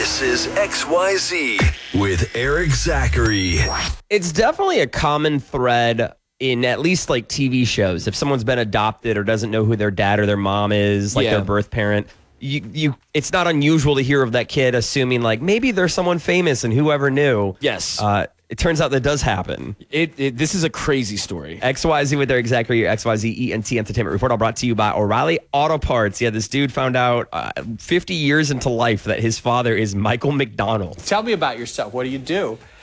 This is XYZ with Eric Zachary. It's definitely a common thread in at least like TV shows. If someone's been adopted or doesn't know who their dad or their mom is, like their birth parent, it's not unusual to hear of that kid assuming like maybe there's someone famous and whoever knew. Yes. It turns out that does happen. This is a crazy story. XYZ with Eric Zachary, your XYZ ENT Entertainment Report, all brought to you by O'Reilly Auto Parts. Yeah, this dude found out 50 years into life that his father is Michael McDonald. Tell me about yourself. What do you do?